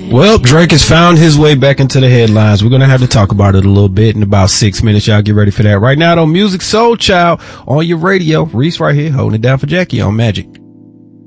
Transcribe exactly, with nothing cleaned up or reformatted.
Well, Drake has found his way back into the headlines. We're going to have to talk about it a little bit in about six minutes. Y'all get ready for that. Right now, on Music Soul Child on your radio. Reese right here holding it down for Jackie on Magic.